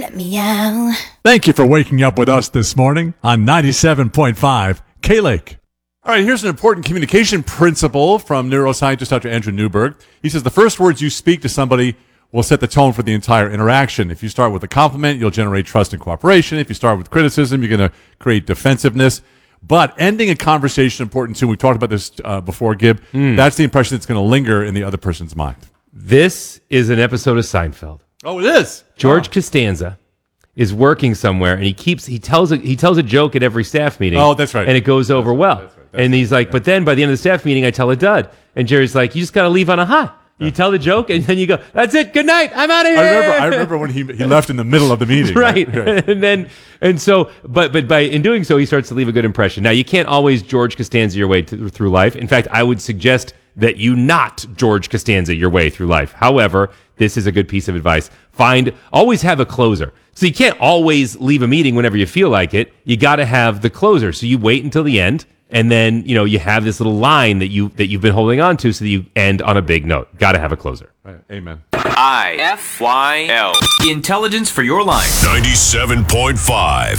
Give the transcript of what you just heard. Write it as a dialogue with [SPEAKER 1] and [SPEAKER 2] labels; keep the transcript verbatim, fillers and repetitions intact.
[SPEAKER 1] Let me out.
[SPEAKER 2] Thank you for waking up with us this morning on ninety-seven point five K-Lake. All right, here's an important communication principle from neuroscientist Doctor Andrew Newberg. He says the first words you speak to somebody will set the tone for the entire interaction. If you start with a compliment, you'll generate trust and cooperation. If you start with criticism, you're going to create defensiveness. But ending a conversation is important too. We talked about this uh, before, Gib. Mm. That's the impression that's going to linger in the other person's mind.
[SPEAKER 3] This is an episode of Seinfeld.
[SPEAKER 2] Oh, it is.
[SPEAKER 3] George
[SPEAKER 2] oh.
[SPEAKER 3] Costanza is working somewhere, and he keeps he tells a he tells a joke at every staff meeting.
[SPEAKER 2] Oh, that's right.
[SPEAKER 3] And it goes over well.
[SPEAKER 2] That's right. That's
[SPEAKER 3] and he's
[SPEAKER 2] right.
[SPEAKER 3] like,
[SPEAKER 2] yeah.
[SPEAKER 3] but then by the end of the staff meeting, I tell a dud. And Jerry's like, you just got to leave on a high. You yeah. tell the joke, and then you go, that's it. Good night. I'm out of here.
[SPEAKER 2] I remember. I remember when he he left in the middle of the meeting.
[SPEAKER 3] right.
[SPEAKER 2] right.
[SPEAKER 3] and then and so, but but by in doing so, he starts to leave a good impression. Now, you can't always George Costanza your way to, through life. In fact, I would suggest that you not George Costanza your way through life. However, this is a good piece of advice. Find, always have a closer. So you can't always leave a meeting whenever you feel like it. You got to have the closer. So you wait until the end, and then, you know, you have this little line that you that you've been holding on to, so that you end on a big note. Got to have a closer.
[SPEAKER 2] Right. Amen.
[SPEAKER 4] I F Y L. Intelligence for your life.
[SPEAKER 5] ninety-seven point five